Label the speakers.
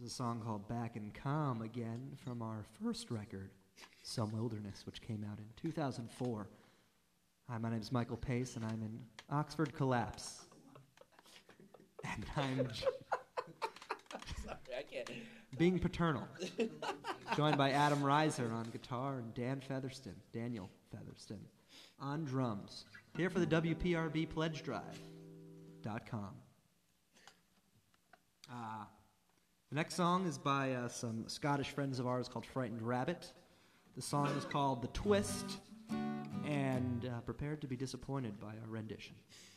Speaker 1: a song called Back and Calm Again from our first record, Some Wilderness, which came out in 2004. Hi, my name is Michael Pace, and I'm in Oxford Collapse. And I'm
Speaker 2: Sorry, I can't.
Speaker 1: being paternal. Joined by Adam Reiser on guitar and Daniel Featherston, on drums. Here for the WPRB Pledge Drive.com. The next song is by some Scottish friends of ours called Frightened Rabbit. The song is called The Twist, and prepare to be disappointed by our rendition.